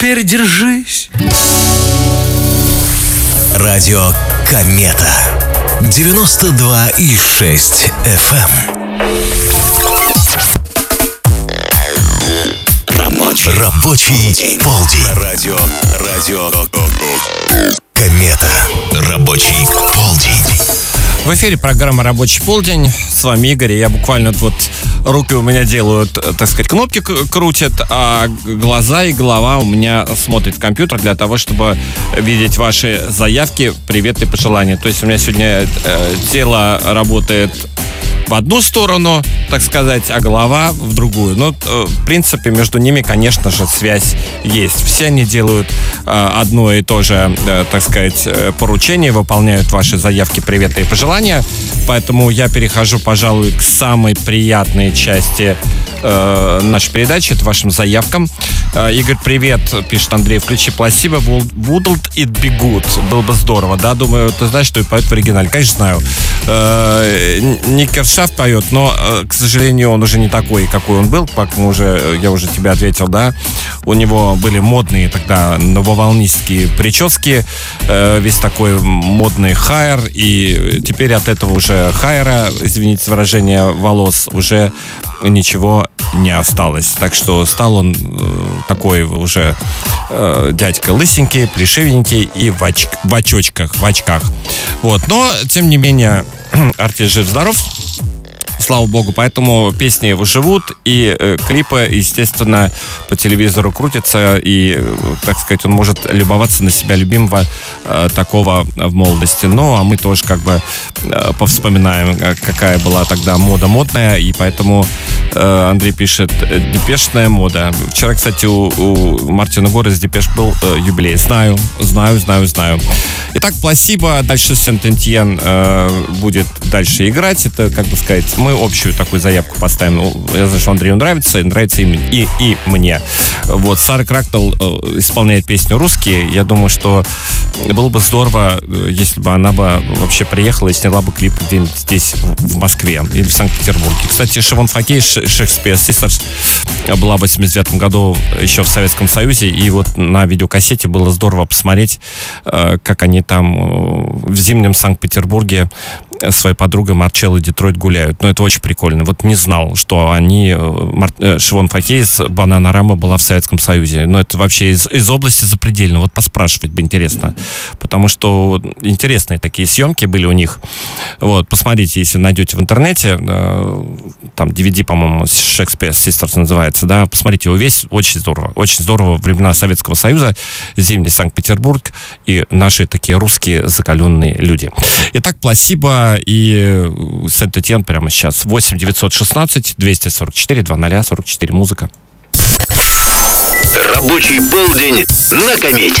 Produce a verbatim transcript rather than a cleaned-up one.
теперь держись. Радио Комета. девяносто два и шесть эф эм. Рабочий, Рабочий полдень. Радио, радио Комета. Рабочий полдень. В эфире программа «Рабочий полдень». С вами Игорь. Я буквально вот руки у меня делают, так сказать, кнопки крутят, а глаза и голова у меня смотрят в компьютер для того, чтобы видеть ваши заявки, приветы и пожелания. То есть у меня сегодня э, тело работает в одну сторону, так сказать, а голова в другую. Но, в принципе, между ними, конечно же, связь есть. Все они делают одно и то же, так сказать, поручение, выполняют ваши заявки, приветы и пожелания. Поэтому я перехожу, пожалуй, к самой приятной части нашей передачи, это вашим заявкам. Игорь, привет, пишет Андрей, включи пласибо, wouldn't it be good? Было бы здорово, да? Думаю, ты знаешь, что и поет в оригинале? Конечно, знаю. Ник Кершафт поет, но, к сожалению, он уже не такой, какой он был, как мы уже, я уже тебе ответил, да? У него были модные тогда нововолнистские прически, весь такой модный хайр, и теперь от этого уже хайра, извините за выражение, волос уже ничего не осталось. Так что стал он э, такой уже э, дядька лысенький, плешивенький и в, оч- в очочках, в очках. Вот. Но, тем не менее, артист жив-здоров. Слава богу, поэтому песни его живут, и э, клипы, естественно, по телевизору крутятся, и, э, так сказать, он может любоваться на себя любимого э, такого в молодости. Ну, а мы тоже как бы э, повспоминаем, какая была тогда мода модная, и поэтому э, Андрей пишет «Депешная мода». Вчера, кстати, у, у Мартина Гора из Депеш был э, юбилей. Знаю, знаю, знаю, знаю. Итак, пласибо, дальше Сент-Энтьен э, будет дальше играть. Это, как бы сказать, мы общую такую заявку поставим. Ну, я знаю, что Андрею нравится, и нравится и, и, и мне. Вот, Сара Крактл э, исполняет песню «Русские». Я думаю, что было бы здорово, если бы она бы вообще приехала и сняла бы клип где-нибудь здесь, в Москве или в Санкт-Петербурге. Кстати, Шивон Фокей, Шекспир Систерс была в восемьдесят девятом году еще в Советском Союзе, и вот на видеокассете было здорово посмотреть, э, как они там в зимнем Санкт-Петербурге своей подругой Марчеллой Детройт гуляют. Но это очень прикольно. Вот не знал, что они... Мар... Шивон Фокей с Бананарама была в Советском Союзе. Но это вообще из, из области запредельно. Вот поспрашивать бы интересно. Потому что интересные такие съемки были у них. Вот, посмотрите, если найдете в интернете, там ди ви ди, по-моему, Шекспир Систерс называется, да, посмотрите его весь. Очень здорово. Очень здорово. Времена Советского Союза, зимний Санкт-Петербург и наши такие русские закаленные люди. Итак, пласибо и Сент-Этьен прямо сейчас. восемь девятьсот шестнадцать двести сорок четыре двадцать сорок четыре. Музыка. Рабочий полдень на Комете.